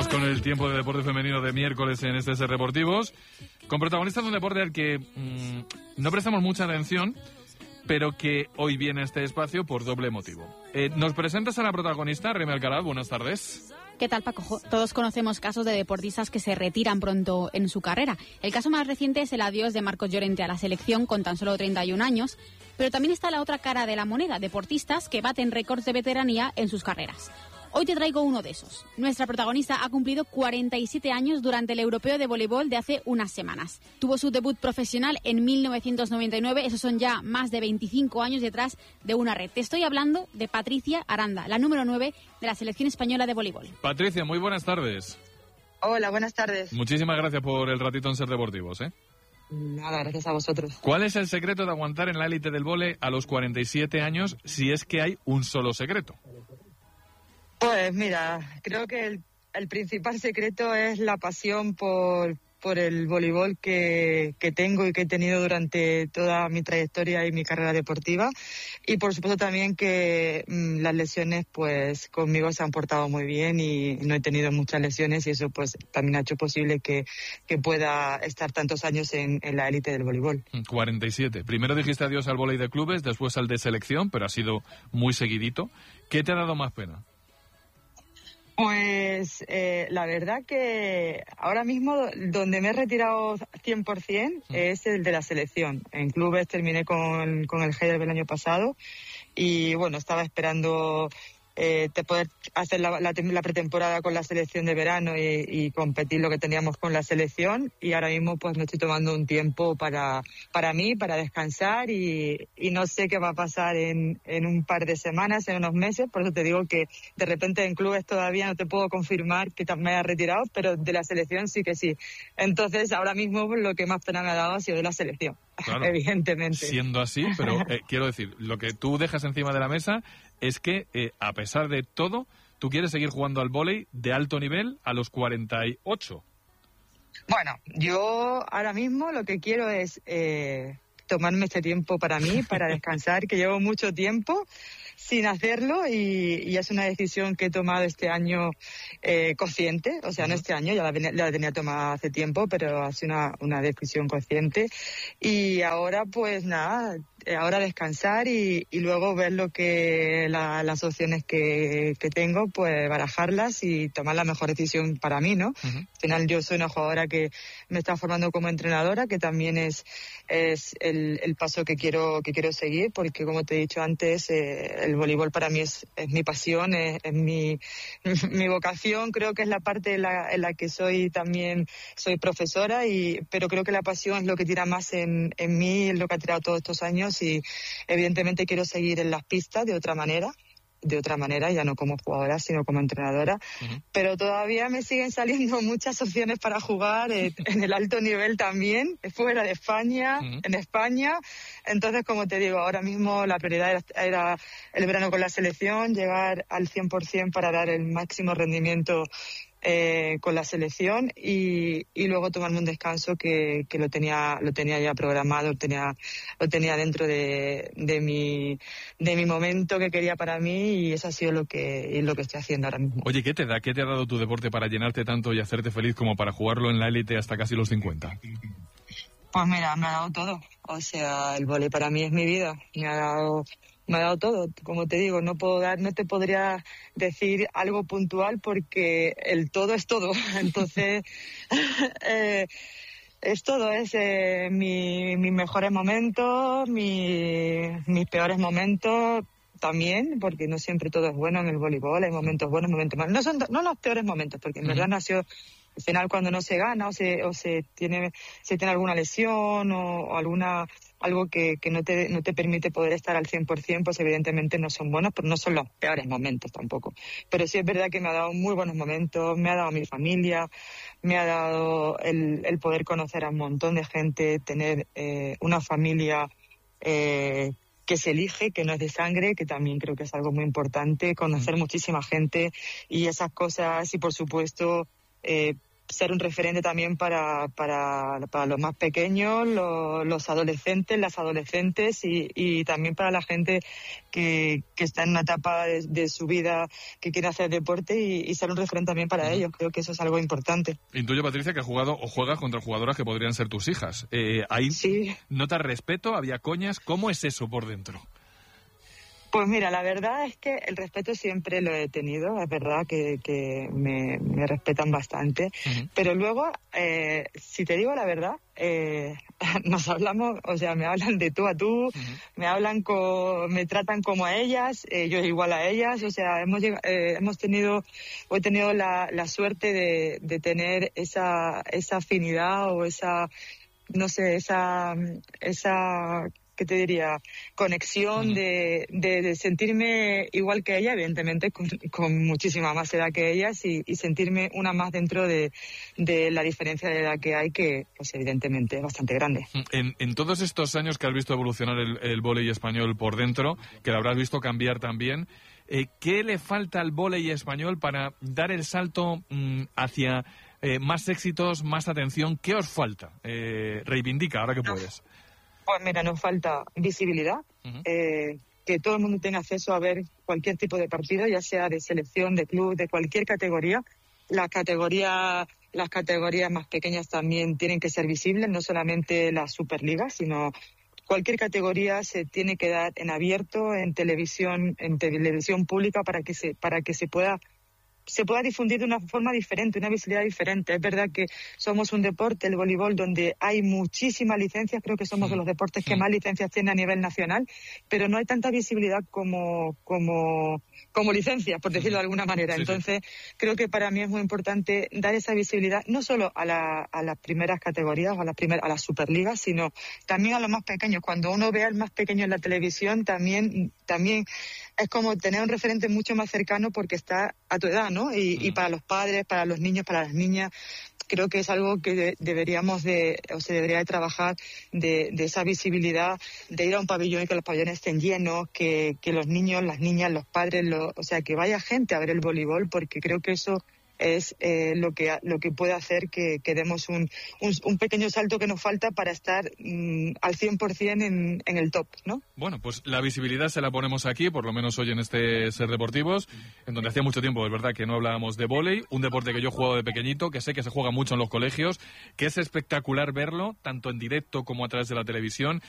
Vamos con el tiempo de deporte femenino de miércoles en STS Deportivos, con protagonistas de un deporte al que no prestamos mucha atención, pero que hoy viene a este espacio por doble motivo. Nos presentas a la protagonista, Remy Alcaraz. Buenas tardes. ¿Qué tal, Paco? Todos conocemos casos de deportistas que se retiran pronto en su carrera. El caso más reciente es el adiós de Marcos Llorente a la selección con tan solo 31 años, pero también está la otra cara de la moneda, deportistas que baten récords de veteranía en sus carreras. Hoy te traigo uno de esos. Nuestra protagonista ha cumplido 47 años durante el Europeo de Voleibol de hace unas semanas. Tuvo su debut profesional en 1999, esos son ya más de 25 años detrás de una red. Te estoy hablando de Patricia Aranda, la número 9 de la selección española de voleibol. Patricia, muy buenas tardes. Hola, buenas tardes. Muchísimas gracias por el ratito en Ser Deportivos, Nada, gracias a vosotros. ¿Cuál es el secreto de aguantar en la élite del vóley a los 47 años, si es que hay un solo secreto? Pues mira, creo que el principal secreto es la pasión por el voleibol que tengo y que he tenido durante toda mi trayectoria y mi carrera deportiva, y por supuesto también que las lesiones pues conmigo se han portado muy bien y no he tenido muchas lesiones, y eso pues también ha hecho posible que pueda estar tantos años en la élite del voleibol. 47. Primero dijiste adiós al vóley de clubes, después al de selección, pero ha sido muy seguidito. ¿Qué te ha dado más pena? Pues la verdad que ahora mismo donde me he retirado 100% es el de la selección. En clubes terminé con el Heidelberg el año pasado y bueno, estaba esperando poder hacer la pretemporada con la selección de verano y competir lo que teníamos con la selección, y ahora mismo pues me estoy tomando un tiempo para mí, para descansar, y no sé qué va a pasar en un par de semanas, en unos meses. Por eso te digo que de repente en clubes todavía no te puedo confirmar que me haya retirado, pero de la selección sí que sí. Entonces ahora mismo lo que más pena me ha dado ha sido de la selección. Claro, evidentemente. Siendo así, pero quiero decir, lo que tú dejas encima de la mesa es que, a pesar de todo, tú quieres seguir jugando al vóley de alto nivel a los 48. Bueno, yo ahora mismo lo que quiero es tomarme este tiempo para mí, para descansar, que llevo mucho tiempo sin hacerlo, y es una decisión que he tomado este año consciente, o sea, no este año, ya la tenía tomada hace tiempo, pero ha sido una decisión consciente, y ahora pues nada, ahora descansar y luego ver lo que las opciones que tengo, pues barajarlas y tomar la mejor decisión para mí, ¿no? Al final yo soy una jugadora que me está formando como entrenadora, que también es el paso que quiero seguir, porque como te he dicho antes, el voleibol para mí es mi pasión, es mi vocación. Creo que es la parte en la que soy profesora, pero creo que la pasión es lo que tira más en mí, es lo que ha tirado todos estos años, y evidentemente quiero seguir en las pistas de otra manera, ya no como jugadora, sino como entrenadora, pero todavía me siguen saliendo muchas opciones para jugar en el alto nivel también, fuera de España, en España. Entonces, como te digo, ahora mismo la prioridad era el verano con la selección, llegar al 100% para dar el máximo rendimiento con la selección, y luego tomarme un descanso que lo tenía ya programado, lo tenía dentro de mi momento que quería para mí, y eso ha sido lo que estoy haciendo ahora mismo. Oye, ¿qué te ha dado tu deporte para llenarte tanto y hacerte feliz como para jugarlo en la élite hasta casi los 50? Pues mira, me ha dado todo. O sea, el vóley para mí es mi vida. Me ha dado todo. Como te digo, no te podría decir algo puntual, porque el todo es todo. Entonces, es todo. Es mis mejores momentos, mis peores momentos también, porque no siempre todo es bueno en el voleibol. Hay momentos buenos, momentos malos. No los peores momentos, porque en verdad nació... Al final, cuando no se gana o se tiene alguna lesión o algo que no te permite poder estar al 100%, pues evidentemente no son buenos, pero no son los peores momentos tampoco. Pero sí es verdad que me ha dado muy buenos momentos, me ha dado mi familia, me ha dado el poder conocer a un montón de gente, tener una familia que se elige, que no es de sangre, que también creo que es algo muy importante, conocer muchísima gente y esas cosas, y por supuesto ser un referente también para los más pequeños, los adolescentes, las adolescentes y también para la gente que está en una etapa de su vida que quiere hacer deporte y ser un referente también para ellos. Creo que eso es algo importante. Intuyo, Patricia, que has jugado o juegas contra jugadoras que podrían ser tus hijas. ¿Ahí sí. notas respeto? ¿Había coñas? ¿Cómo es eso por dentro? Pues mira, la verdad es que el respeto siempre lo he tenido, es verdad que me respetan bastante, pero luego, si te digo la verdad, nos hablamos, o sea, me hablan de tú a tú, me tratan como a ellas, yo igual a ellas, o sea, he tenido la suerte de tener esa afinidad o esa, no sé, esa ¿qué te diría? Conexión de sentirme igual que ella, evidentemente con muchísima más edad que ellas y sentirme una más dentro de la diferencia de edad que hay, que pues evidentemente es bastante grande. En todos estos años que has visto evolucionar el vóley español por dentro, que lo habrás visto cambiar también, ¿qué le falta al vóley español para dar el salto hacia más éxitos, más atención? ¿Qué os falta? Reivindica, ahora que puedes. Pues mira, nos falta visibilidad, que todo el mundo tenga acceso a ver cualquier tipo de partido, ya sea de selección, de club, de cualquier categoría. Las categorías más pequeñas también tienen que ser visibles, no solamente la Superliga, sino cualquier categoría se tiene que dar en abierto, en televisión pública para que se pueda difundir de una forma diferente, una visibilidad diferente. Es verdad que somos un deporte, el voleibol, donde hay muchísimas licencias, creo que somos de los deportes que más licencias tiene a nivel nacional, pero no hay tanta visibilidad como licencias, por decirlo de alguna manera. Entonces, creo que para mí es muy importante dar esa visibilidad, no solo a las primeras categorías o a las superligas, sino también a los más pequeños. Cuando uno ve al más pequeño en la televisión, también es como tener un referente mucho más cercano porque está a tu edad, ¿no? Y para los padres, para los niños, para las niñas, creo que es algo que se debería de trabajar, de esa visibilidad, de ir a un pabellón y que los pabellones estén llenos, que los niños, las niñas, los padres, o sea, que vaya gente a ver el voleibol, porque creo que eso es lo que puede hacer que demos un pequeño salto que nos falta para estar al 100% en el top, ¿no? Bueno, pues la visibilidad se la ponemos aquí, por lo menos hoy en este Ser Deportivos, en donde hacía mucho tiempo, es verdad, que no hablábamos de vóley, un deporte que yo he jugado de pequeñito, que sé que se juega mucho en los colegios, que es espectacular verlo, tanto en directo como a través de la televisión,